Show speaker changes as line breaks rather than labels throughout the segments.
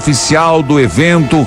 Oficial do evento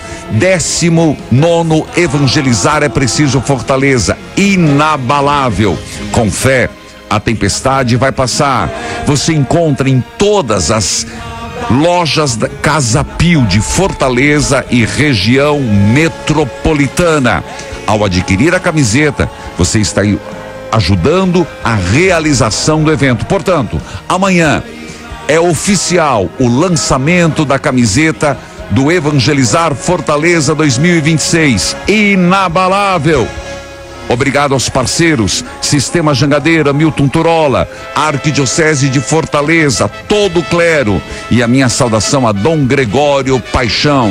19º Evangelizar é Preciso Fortaleza, inabalável. Com fé, a tempestade vai passar. Você encontra em todas as lojas da Casa Pio de Fortaleza e região metropolitana. Ao adquirir a camiseta, você está ajudando a realização do evento. Portanto, amanhã é oficial o lançamento da camiseta do Evangelizar Fortaleza 2026. Inabalável. Obrigado aos parceiros, Sistema Jangadeira, Milton Turola, Arquidiocese de Fortaleza, todo o clero e a minha saudação a Dom Gregório Paixão.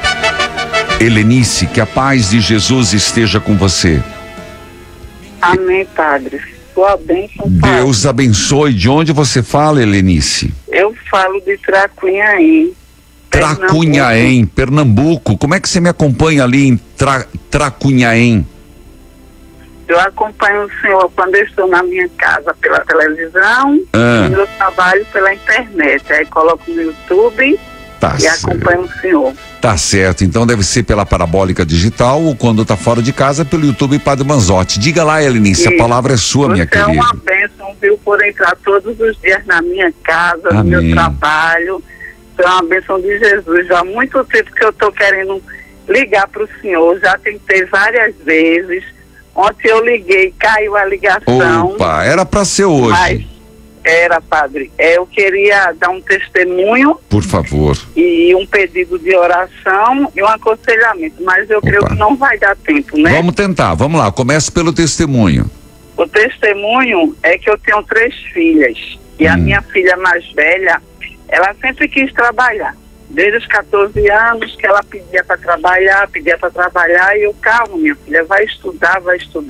Helenice, que a paz de Jesus esteja com você.
Amém, Padre. Sua bênção, Padre.
Deus abençoe. De onde você fala, Helenice?
Eu falo de Tracunhaém.
Tracunhaém, Pernambuco. Como é que você me acompanha ali em Tracunhaém?
Eu acompanho o senhor quando eu estou na minha casa pela televisão e eu trabalho pela internet. Aí coloco no YouTube e acompanho o senhor.
Tá certo, então deve ser pela parabólica digital ou quando tá fora de casa pelo YouTube Padre Manzotti. Diga lá, Helenice, a palavra é sua, minha querida.
É uma bênção, viu, por entrar todos os dias na minha casa, no meu trabalho. É uma bênção de Jesus. Já há muito tempo que eu estou querendo ligar para o senhor, já tentei várias vezes. Ontem eu liguei, caiu a ligação.
Opa, era para ser hoje.
Mas era, Padre. Eu queria dar um testemunho.
Por favor.
E um pedido de oração e um aconselhamento. Mas eu creio que não vai dar tempo, né?
Vamos tentar, vamos lá. Comece pelo testemunho.
O testemunho é que eu tenho 3 filhas. E a minha filha mais velha, ela sempre quis trabalhar. Desde os 14 anos que ela pedia para trabalhar, e eu, calma, minha filha, vai estudar.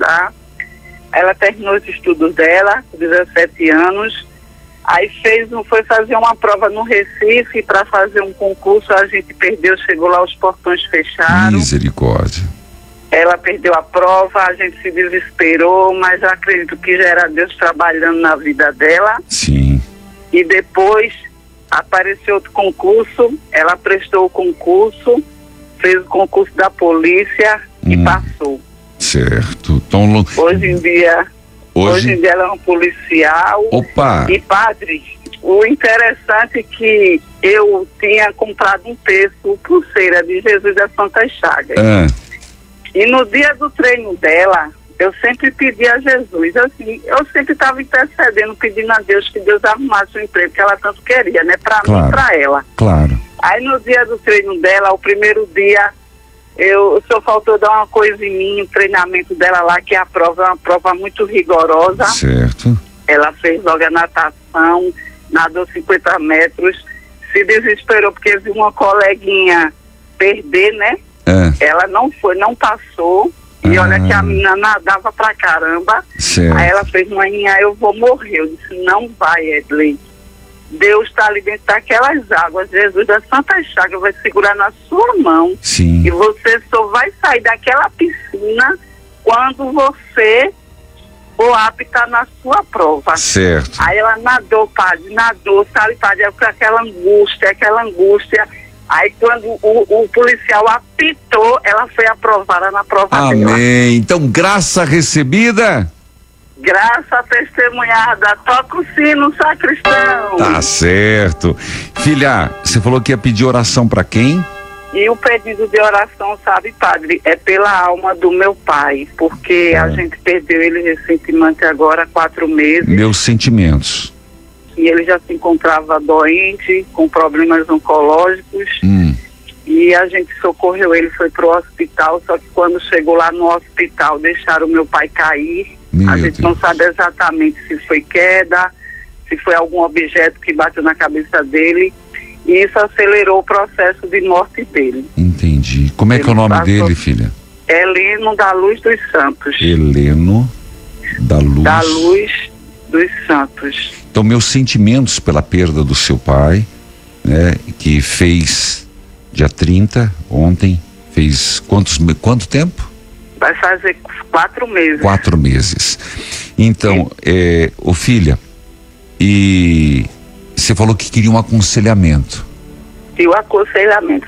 Ela terminou os estudos dela, com 17 anos, aí foi fazer uma prova no Recife para fazer um concurso, a gente perdeu, chegou lá, os portões fecharam.
Misericórdia.
Ela perdeu a prova, a gente se desesperou, mas eu acredito que já era Deus trabalhando na vida dela.
Sim.
E depois apareceu outro concurso, ela prestou o concurso, fez o concurso da polícia e passou.
Certo. Então,
hoje em dia ela é um policial.
Opa!
E, Padre, o interessante é que eu tinha comprado um terço, pulseira de Jesus das Santas Chagas. E no dia do treino dela, eu sempre pedi a Jesus, assim, eu sempre estava intercedendo, pedindo a Deus que Deus arrumasse o emprego que ela tanto queria, né? Para mim e para ela.
Claro.
Aí no dia do treino dela, o primeiro dia, só faltou dar uma coisa em mim, o treinamento dela lá, que a prova é uma prova muito rigorosa.
Certo. Ela
fez logo a natação, nadou 50 metros, se desesperou porque viu uma coleguinha perder, né? Ela não passou. E olha que a menina nadava pra caramba.
Certo.
Aí ela fez, maninha, eu vou morrer. Eu disse, não vai, Edley. Deus está ali dentro daquelas águas. Jesus da Santa Chaga vai segurar na sua mão.
Sim.
E você só vai sair daquela piscina quando você for apta na sua prova.
Certo.
Aí ela nadou, Padre, sabe, Padre, com aquela angústia. Aí quando o policial apitou, ela foi aprovada na prova dela.
Amém. Então, graça recebida?
Graça testemunhada. Toca o sino, sacristão.
Tá certo. Filha, você falou que ia pedir oração para quem?
E o pedido de oração, sabe, Padre, é pela alma do meu pai, porque a gente perdeu ele recentemente agora há 4 meses.
Meus sentimentos.
E ele já se encontrava doente, com problemas oncológicos, e a gente socorreu ele, foi pro hospital, só que quando chegou lá no hospital, deixaram o meu pai cair. A gente não sabe exatamente se foi queda, se foi algum objeto que bateu na cabeça dele, e isso acelerou o processo de morte dele.
Entendi. Como é que é o nome dele, filha?
Heleno da Luz dos Santos.
Heleno da Luz.
Da Luz dos Santos.
Então, meus sentimentos pela perda do seu pai, né, que fez dia 30, ontem, fez quanto tempo?
Vai fazer 4 meses.
4 meses. Então, filha, e você falou que queria um aconselhamento.
E o aconselhamento,